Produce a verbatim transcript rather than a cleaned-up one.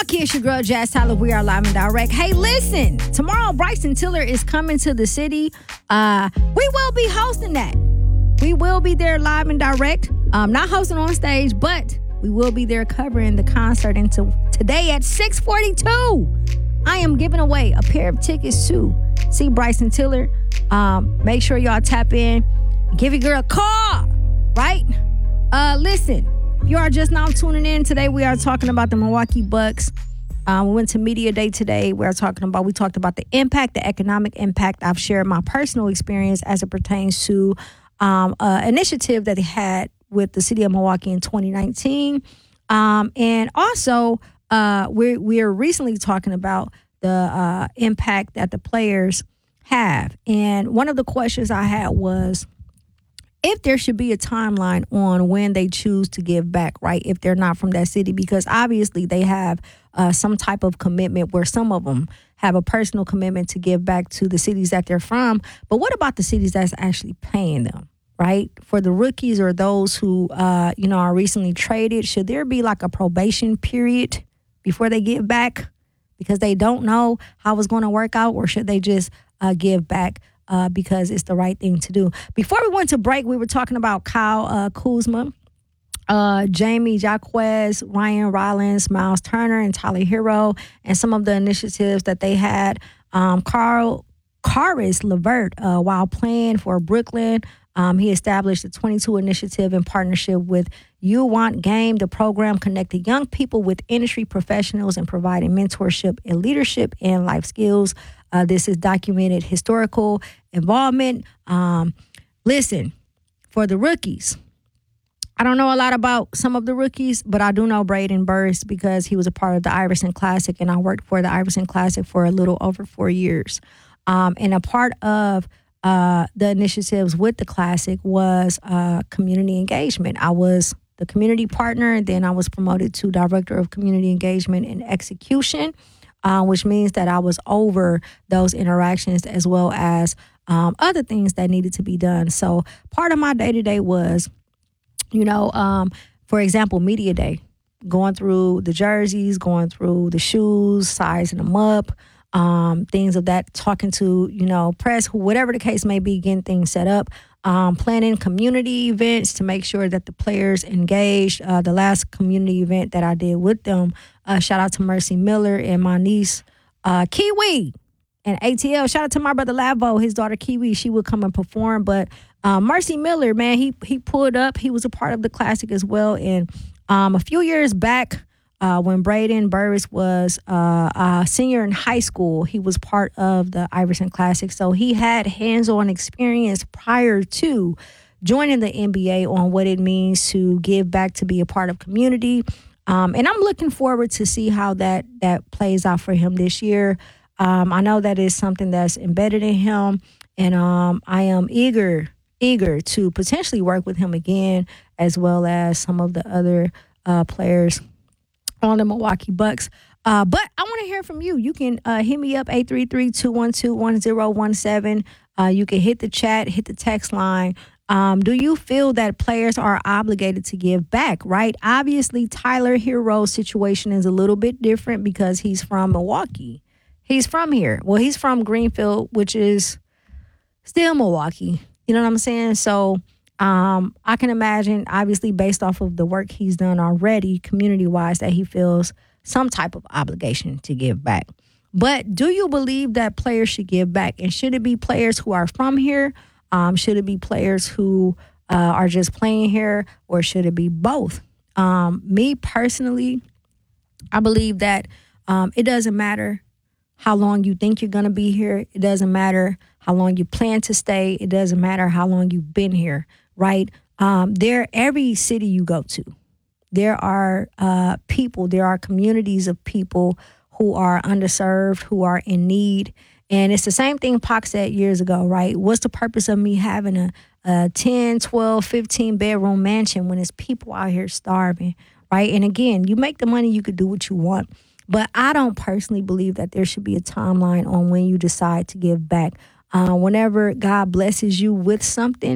Milwaukee, it's your girl, Jazz Tyler. We are live and direct. Hey, listen, tomorrow Bryson Tiller is coming to the city. Uh, we will be hosting that. We will be there live and direct. Um, not hosting on stage, but we will be there covering the concert until today at six forty-two. I am giving away a pair of tickets to see Bryson Tiller. Um, make sure y'all tap in. Give your girl a call, right? Uh, listen. If you are just now tuning in, today we are talking about the Milwaukee Bucks. Um, we went to Media Day today. We are talking about, we talked about the impact, the economic impact. I've shared my personal experience as it pertains to um, an initiative that they had with the city of Milwaukee in twenty nineteen. Um, and also, uh, we're, we're recently talking about the uh, impact that the players have. And one of the questions I had was, if there should be a timeline on when they choose to give back, right, if they're not from that city, because obviously they have uh, some type of commitment where some of them have a personal commitment to give back to the cities that they're from. But what about the cities that's actually paying them, right? For the rookies or those who, uh, you know, are recently traded, should there be like a probation period before they give back because they don't know how it's going to work out, or should they just uh, give back Uh, because it's the right thing to do? Before we went to break, we were talking about Kyle uh, Kuzma, uh, Jamie Jaquez, Ryan Rollins, Miles Turner, and Tyler Hero, and some of the initiatives that they had. Um, Carl Caris LeVert, uh, while playing for Brooklyn, um, he established a twenty-two initiative in partnership with You Want Game. The program connected young people with industry professionals and providing mentorship in leadership and life skills. Uh, this is documented historical involvement. Um, listen, for the rookies, I don't know a lot about some of the rookies, but I do know Braden Burris because he was a part of the Iverson Classic, and I worked for the Iverson Classic for a little over four years. Um, and a part of uh, the initiatives with the Classic was uh, community engagement. I was the community partner, and then I was promoted to Director of Community Engagement and Execution. Uh, which means that I was over those interactions as well as um, other things that needed to be done. So part of my day-to-day was, you know, um, for example, Media Day, going through the jerseys, going through the shoes, sizing them up, um, things of that, talking to, you know, press, whatever the case may be, getting things set up. Um, planning community events to make sure that the players engaged. Uh, the last community event that I did with them, uh, shout out to Mercy Miller and my niece, uh, Kiwi, and A T L. Shout out to my brother Lavo, his daughter Kiwi. She would come and perform. But uh, Mercy Miller, man, he he pulled up. He was a part of the Classic as well. And um, a few years back, Uh, when Braden Burris was uh, a senior in high school, he was part of the Iverson Classic. So he had hands-on experience prior to joining the N B A on what it means to give back, to be a part of community. Um, and I'm looking forward to see how that that plays out for him this year. Um, I know that is something that's embedded in him, and um, I am eager, eager to potentially work with him again, as well as some of the other uh, players on the Milwaukee Bucks. Uh, but I want to hear from you. You can uh, hit me up, eight three three, two one two, one zero one seven. Uh, you can hit the chat, hit the text line. Um, do you feel that players are obligated to give back, right? Obviously, Tyler Hero's situation is a little bit different because he's from Milwaukee. He's from here. Well, he's from Greenfield, which is still Milwaukee. You know what I'm saying? So Um, I can imagine, obviously, based off of the work he's done already, community-wise, that he feels some type of obligation to give back. But do you believe that players should give back? And should it be players who are from here? Um, should it be players who uh, are just playing here? Or should it be both? Um, me, personally, I believe that um, it doesn't matter how long you think you're going to be here. It doesn't matter how long you plan to stay. It doesn't matter how long you've been here. Right? Um, there, every city you go to, there are uh, people, there are communities of people who are underserved, who are in need. And it's the same thing Pac said years ago, right? What's the purpose of me having a, a ten, twelve, fifteen bedroom mansion when there's people out here starving, right? And again, you make the money, you could do what you want. But I don't personally believe that there should be a timeline on when you decide to give back. Uh, whenever God blesses you with something,